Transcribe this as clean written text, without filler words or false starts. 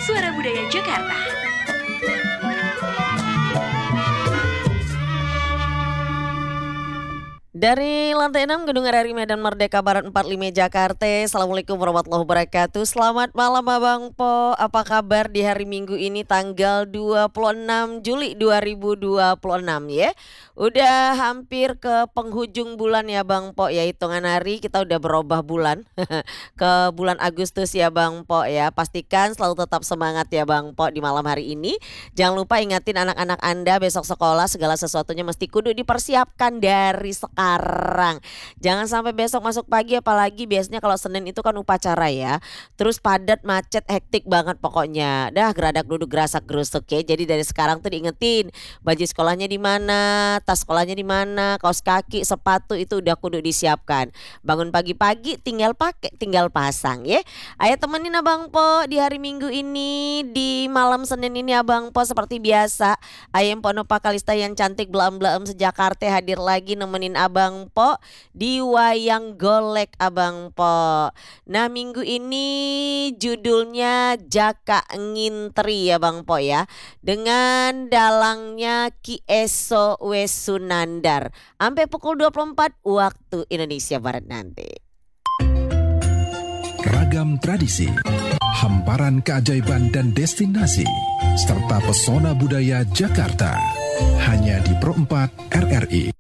Suara Budaya Jakarta. Dari lantai 6 Gedung RRI Medan Merdeka Barat 45 Jakarta. Assalamualaikum warahmatullahi wabarakatuh. Selamat malam Abang Po. Apa kabar di hari Minggu ini tanggal 26 Juli 2026 ya. Udah hampir ke penghujung bulan ya Bang Po ya. Hitungan hari kita udah berubah bulan ke bulan Agustus ya Bang Po ya. Pastikan selalu tetap semangat ya Bang Po di malam hari ini. Jangan lupa ingatin anak-anak Anda besok sekolah segala sesuatunya mesti kudu dipersiapkan dari sekarang. Jangan sampai besok masuk pagi, apalagi biasanya kalau Senin itu kan upacara ya. Terus padat, macet, hektik banget pokoknya. Dah geradak duduk gerasak gerusuk ya. Jadi dari sekarang tuh diingetin baju sekolahnya di mana, tas sekolahnya di mana, kaos kaki, sepatu itu udah kudu disiapkan. Bangun pagi-pagi tinggal pakai, tinggal pasang ya. Ayo temenin Abang Po di hari Minggu ini, di malam Senin ini Abang Po seperti biasa. Ayam Ponopa Kalista yang cantik belaem-belaem sejakarta hadir lagi nemenin Abang Po di Wayang Golek Abang Po. Nah minggu ini judulnya Jaka Ngintri ya Bang Po ya. Dengan dalangnya Ki Eso Wesunandar. Sampai pukul 24 waktu Indonesia Barat nanti. Ragam tradisi, hamparan keajaiban dan destinasi, serta pesona budaya Jakarta. Hanya di Pro 4 RRI.